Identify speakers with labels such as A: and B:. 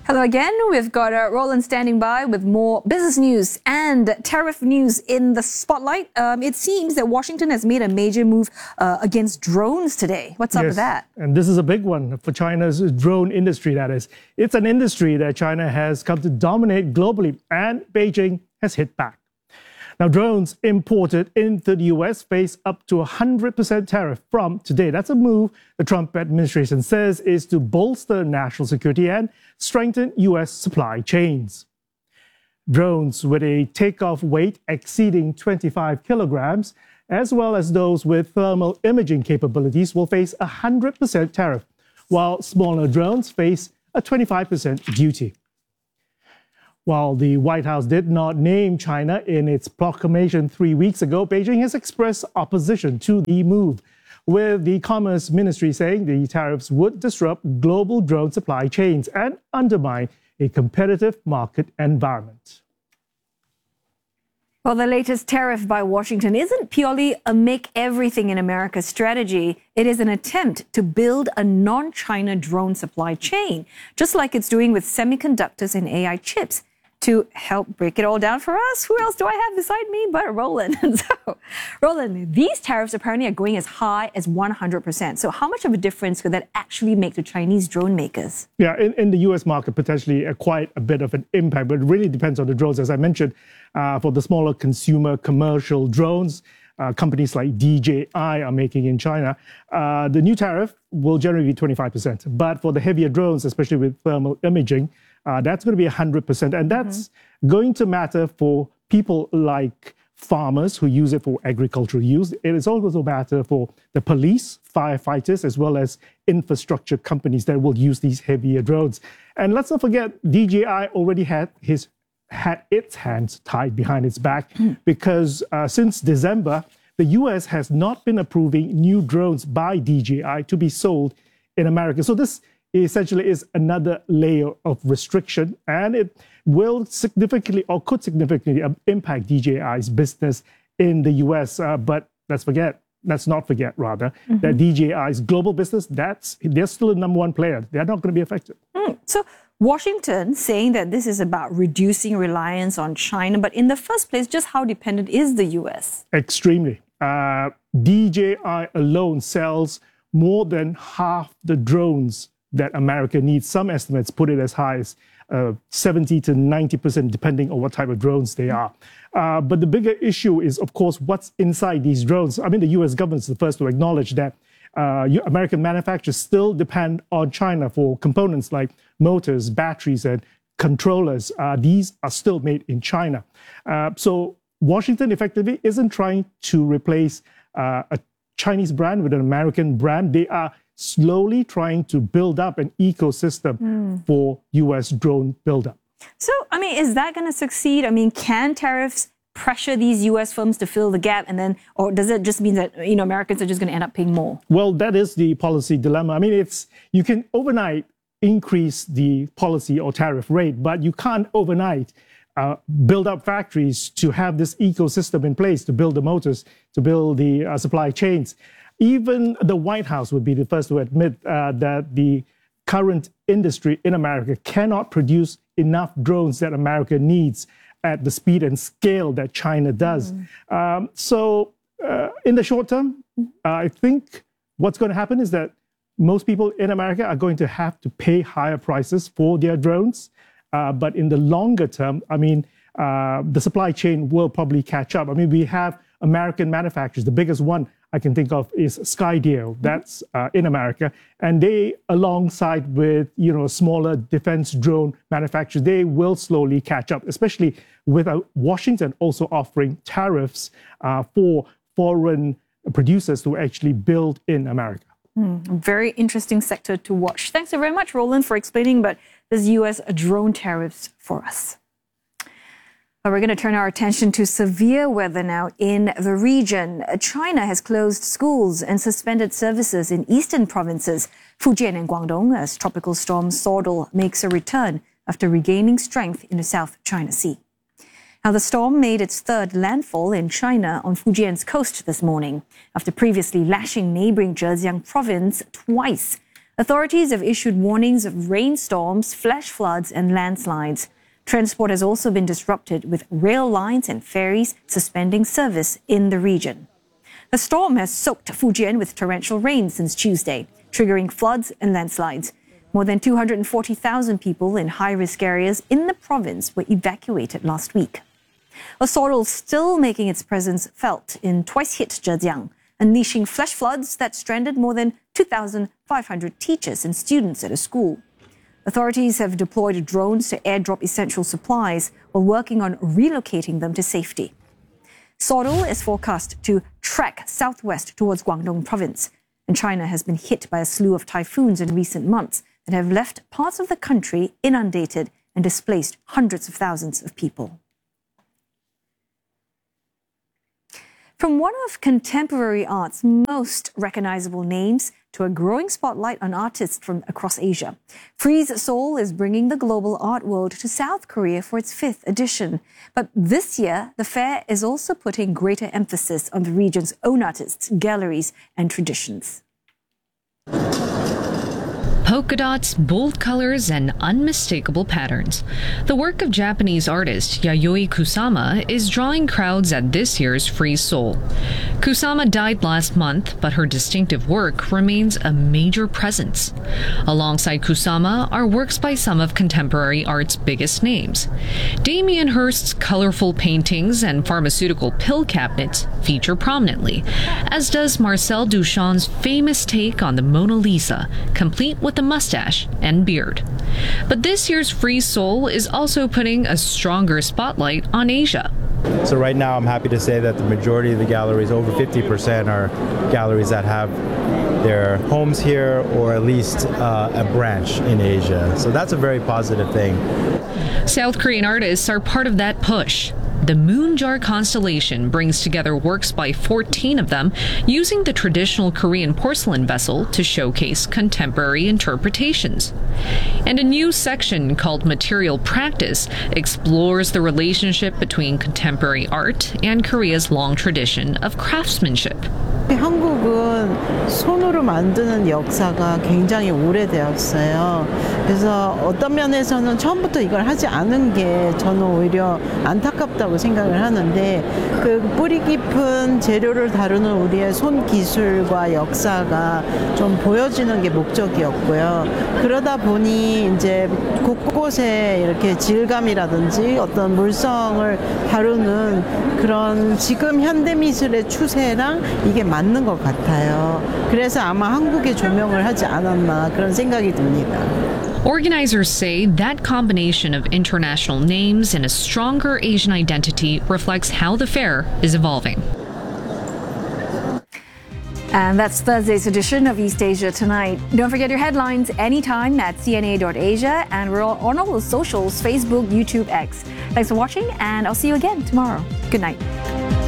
A: Hello again. We've got Roland standing by with more business news and tariff news in the spotlight. It seems that Washington has made a major move against drones today. What's up with that?
B: And this is a big one for China's drone industry, that is. It's an industry that China has come to dominate globally, and Beijing has hit back. Now, drones imported into the US face up to 100% tariff from today. That's a move the Trump administration says is to bolster national security and strengthen US supply chains. Drones with a takeoff weight exceeding 25 kilograms, as well as those with thermal imaging capabilities, will face a 100% tariff, while smaller drones face a 25% duty. While the White House did not name China in its proclamation 3 weeks ago, Beijing has expressed opposition to the move, with the Commerce Ministry saying the tariffs would disrupt global drone supply chains and undermine a competitive market environment.
A: Well, the latest tariff by Washington isn't purely a make everything in America strategy. It is an attempt to build a non-China drone supply chain, just like it's doing with semiconductors and AI chips. To help break it all down for us, who else do I have beside me but Roland? So, Roland, these tariffs apparently are going as high as 100%. So how much of a difference could that actually make to Chinese drone makers?
B: Yeah, in the US market, potentially quite a bit of an impact, but it really depends on the drones. As I mentioned, for the smaller consumer commercial drones, companies like DJI are making in China, the new tariff will generally be 25%. But for the heavier drones, especially with thermal imaging, that's going to be 100%. And that's going to matter for people like farmers who use it for agricultural use. It is also matter for the police, firefighters, as well as infrastructure companies that will use these heavier drones. And let's not forget, DJI already had its hands tied behind its back because since December, the US has not been approving new drones by DJI to be sold in America. So this essentially is another layer of restriction, and it will significantly or could significantly impact DJI's business in the US. But let's not forget that DJI's global business, they're still the number one player. They're not going to be affected.
A: So Washington saying that this is about reducing reliance on China, but in the first place, just how dependent is the US? Extremely.
B: DJI alone sells more than half the drones that America needs. Some estimates put it as high as 70 to 90%, depending on what type of drones they are. But the bigger issue is, of course, what's inside these drones. I mean, the US government is the first to acknowledge that American manufacturers still depend on China for components like motors, batteries, and controllers. These are still made in China. So Washington effectively isn't trying to replace a Chinese brand with an American brand. They are slowly trying to build up an ecosystem for US drone buildup.
A: So, I mean, is that going to succeed? I mean, can tariffs pressure these US firms to fill the gap, and then, or does it just mean that, Americans are just going to end up paying more?
B: Well, that is the policy dilemma. I mean, you can overnight increase the policy or tariff rate, but you can't overnight build up factories to have this ecosystem in place, to build the motors, to build the supply chains. Even the White House would be the first to admit that the current industry in America cannot produce enough drones that America needs at the speed and scale that China does. So in the short term, I think what's going to happen is that most people in America are going to have to pay higher prices for their drones. But in the longer term, I mean, the supply chain will probably catch up. I mean, we have American manufacturers. The biggest one I can think of is Skydio. That's in America. And they, alongside with, smaller defense drone manufacturers, they will slowly catch up, especially with Washington also offering tariffs for foreign producers to actually build in America.
A: Very interesting sector to watch. Thanks so very much, Roland, for explaining about this US drone tariffs for us. We're going to turn our attention to severe weather now in the region. China has closed schools and suspended services in eastern provinces, Fujian and Guangdong, as tropical storm Sordal makes a return after regaining strength in the South China Sea. Now, the storm made its third landfall in China on Fujian's coast this morning, after previously lashing neighboring Zhejiang province twice. Authorities have issued warnings of rainstorms, flash floods, and landslides. Transport has also been disrupted, with rail lines and ferries suspending service in the region. The storm has soaked Fujian with torrential rain since Tuesday, triggering floods and landslides. More than 240,000 people in high-risk areas in the province were evacuated last week. A sorrel still making its presence felt in twice-hit Zhejiang, unleashing flash floods that stranded more than 2,500 teachers and students at a school. Authorities have deployed drones to airdrop essential supplies while working on relocating them to safety. Sorrel is forecast to track southwest towards Guangdong province, and China has been hit by a slew of typhoons in recent months that have left parts of the country inundated and displaced hundreds of thousands of people. From one of contemporary art's most recognizable names to a growing spotlight on artists from across Asia, Frieze Seoul is bringing the global art world to South Korea for its 5th edition. But this year, the fair is also putting greater emphasis on the region's own artists, galleries, and traditions.
C: Polka dots, bold colors, and unmistakable patterns. The work of Japanese artist Yayoi Kusama is drawing crowds at this year's Frieze Seoul. Kusama died last month, but her distinctive work remains a major presence. Alongside Kusama are works by some of contemporary art's biggest names. Damien Hirst's colorful paintings and pharmaceutical pill cabinets feature prominently, as does Marcel Duchamp's famous take on the Mona Lisa, complete with a mustache and beard. But this year's Frieze Seoul is also putting a stronger spotlight on Asia.
D: So right now I'm happy to say that the majority of the galleries, over 50%, are galleries that have their homes here or at least a branch in Asia. So that's a very positive thing.
C: South Korean artists are part of that push. The Moonjar constellation brings together works by 14 of them, using the traditional Korean porcelain vessel to showcase contemporary interpretations. And a new section called Material Practice explores the relationship between contemporary art and Korea's long tradition of craftsmanship.
E: 한국은 손으로 만드는 역사가 굉장히 오래되었어요. 그래서 어떤 면에서는 처음부터 이걸 하지 않은 게 저는 오히려 안타깝다고 생각을 하는데, 그 뿌리 깊은 재료를 다루는 우리의 손 기술과 역사가 좀 보여지는 게 목적이었고요. 그러다 보니 이제 곳곳에 이렇게 질감이라든지 어떤 물성을 다루는 그런 지금 현대 미술의 추세랑 이게 맞는 것 같아요. 그래서 아마 한국에 조명을 하지 않았나 그런 생각이 듭니다.
C: Organizers say that combination of international names and a stronger Asian identity reflects how the fair is evolving.
A: And that's Thursday's edition of East Asia Tonight. Don't forget your headlines anytime at cna.asia, and we're on all the socials, Facebook, YouTube, X. Thanks for watching, and I'll see you again tomorrow. Good night.